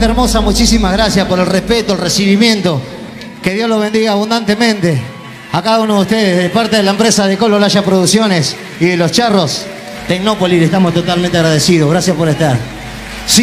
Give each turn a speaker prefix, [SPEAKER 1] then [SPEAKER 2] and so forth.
[SPEAKER 1] gente hermosa, muchísimas gracias por el respeto, el recibimiento. Que Dios los bendiga abundantemente a cada uno de ustedes, de parte de la empresa de Colo Laya Producciones y de Los Charros Tecnópolis. Estamos totalmente agradecidos. Gracias por estar.